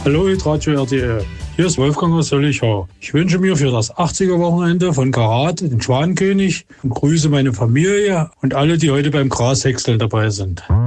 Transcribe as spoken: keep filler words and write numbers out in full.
Hallo Radio R T L, hier ist Wolfgang aus Zollichau. Ich wünsche mir für das achtziger-Wochenende von Karat den Schwanenkönig und grüße meine Familie und alle, die heute beim Grashäckseln dabei sind.